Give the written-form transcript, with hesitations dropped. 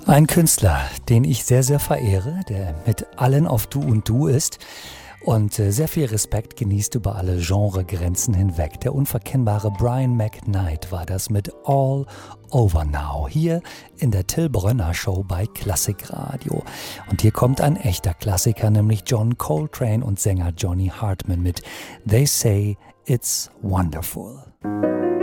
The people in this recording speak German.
Ein Künstler, den ich sehr, sehr verehre, der mit allen auf Du und Du ist und sehr viel Respekt genießt über alle Genregrenzen hinweg. Der unverkennbare Brian McKnight war das mit All Over Now, hier in der Till Brönner Show bei Klassikradio. Und hier kommt ein echter Klassiker, nämlich John Coltrane und Sänger Johnny Hartman mit They Say It's Wonderful.